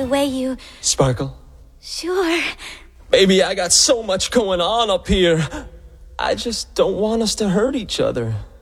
the way you... Sparkle? Sure. Baby, I got so much going on up here. I just don't want us to hurt each other.